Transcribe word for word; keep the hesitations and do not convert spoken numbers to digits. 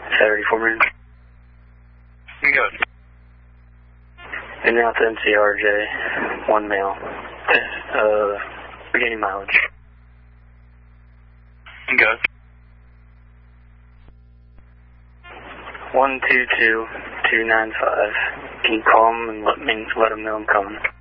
Saturday for me. Good. And now to M C R J, one male. Uh, beginning mileage. Good. one two two two nine five. Can you call him and let me let him know I'm coming?